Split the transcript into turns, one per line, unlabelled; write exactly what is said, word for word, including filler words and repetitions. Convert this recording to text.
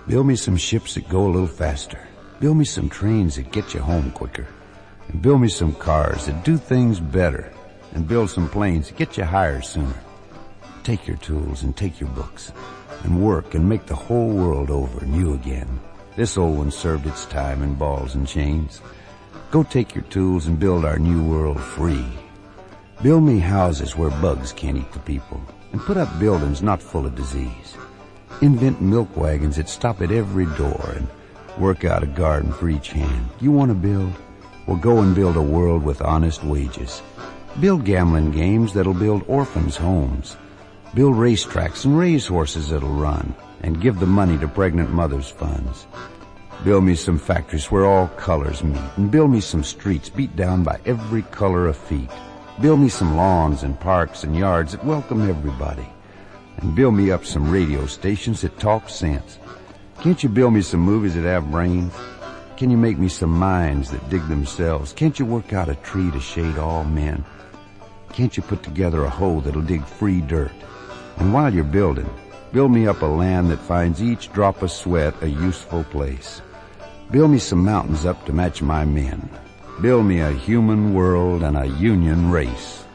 Build me some ships that go a little faster. Build me some trains that get you home quicker. And build me some cars that do things better. And build some planes that get you higher sooner. Take your tools and take your books and work and make the whole world over new again. This old one served its time in balls and chains. Go take your tools and build our new world free. Build me houses where bugs can't eat the people, and put up buildings not full of disease. Invent milk wagons that stop at every door, and work out a garden for each hand. You want to build? Well, go and build a world with honest wages. Build gambling games that'll build orphans' homes. Build racetracks and race horses that'll run, and give the money to pregnant mothers' funds. Build me some factories where all colors meet, and build me some streets beat down by every color of feet. Build me some lawns and parks and yards that welcome everybody. And build me up some radio stations that talk sense. Can't you build me some movies that have brains? Can you make me some minds that dig themselves? Can't you work out a tree to shade all men? Can't you put together a hoe that'll dig free dirt? And while you're building, build me up a land that finds each drop of sweat a useful place. Build me some mountains up to match my men. Build me a human world and a union race.